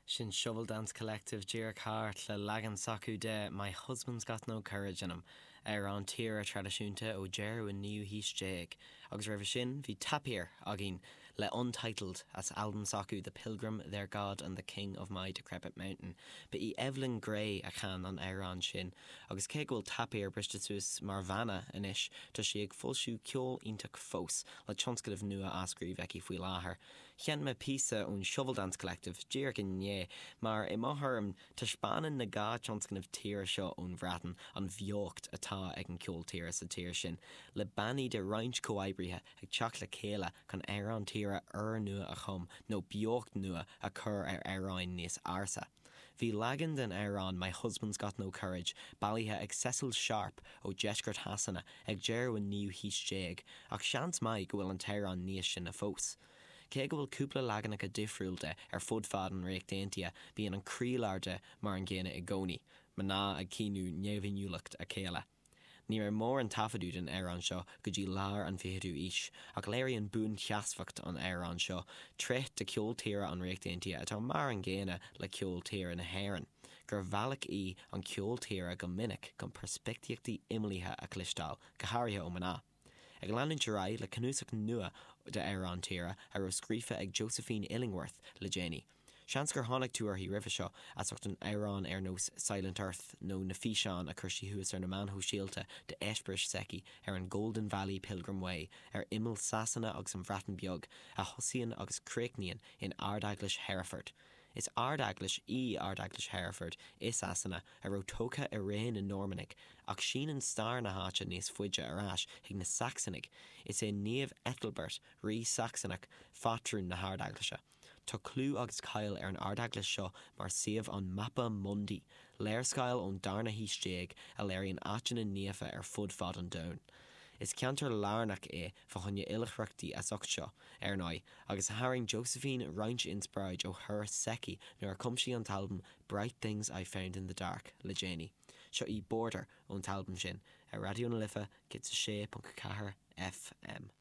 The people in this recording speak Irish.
Sin Shovel Dance Collective Díreach Hart le Lagan Saku de My Husband's Got No Courage in him ar an tíre tradiisiúnta ó Jerry in New Heast Jake agus raibh sin bhí tapír agin le Untitled as album Saku The Pilgrim, Their God and the King of My Decrepit Mountain ba í Evelyn Gray a chan an Éireann sin agus cé ghfuil tapír briste tús mar bhanna inis tá si ag fuilsiú ceol ionach fós le tionscadh nua ascríomh eici faoi láthair. Chean me písa ón Shovel Dance Collective Díreach in Nye mar I mátharm tá spánan na gá tionscadh tíre seo ón bhratan an bheocht atá ag an ceol tíre sa tíre sin le bannaí de roinnt comhaibrithe ag teach le céile chun Éireann tíre nua a chum nó beocht nua a chur ar Éireann níos arsa. Bhí lagan den Éireann My Husband's Got No Courage bailíthe ag Cecil Sharp ó Jeshgurt Hassanna ag Jerry in New Heast Jake ach seans mai go bhfuil an Éireann níos sin na fós. Cé go bhfuil cúpla laganach a difriúilte ar fud fad an réachtaontaithe bíonn an críolarde mar an ggéine i gcónaí, mar ná ag cínú neamhiniúlacht a céile. Ní ar mór an tafaidú den Éireann seo go dtí lár an fichidú is, ach léiríonn bún cheasfacht an Éireann seo, tret de ceol tíre an réachtaontaithe atá mar an ggéine le ceol tíre na hÉireann. Gur bhealach í an ceol tíre go minic gan perspectíochtaí imlíthe a clistáil go háirithe ó maná. Ag leanann Jerai le canúsach nua de Éireann tíre ar ó scríofa ag Josephine Illingworth le Jenny. Seans gur tháinig tú arthaí roimhe seo as ucht an Éireann ar nós Silent Earth nó na físeán a chuir sí thuas ar na manthú síalta de Eispris Seki ar an Golden Valley Pilgrim Way ar imil Sasanna agus an bhreatain beag a thosaíonn agus créicníonn in Ardaglis Hereford. Is Ardaglis Ardaglis Hereford is Sasanna a rotócha a réin in Normannic ach sin an star na háte níos fuide arás ag na Saxonic is é níomh Ethelbert rí Saxonach fatrún na Hardaglise. Tá clú agus cail ar an Ardaglis seo mar siamh an Mappa Mundi, léirscail ón Darna Heast Jake a léiríonn áitina níofa ar fud fad an domhan. Is ceantar lárnach é fa chunne ilachreachtaí as ocht seo ar ná agus haing Josephine roinnt inspiraid ó her Seki nuair cumsí an talbum Bright Things I Found in the Dark le Jenny. Seo í border ón talbum sin ar Radio na Lifa 106.4 FM.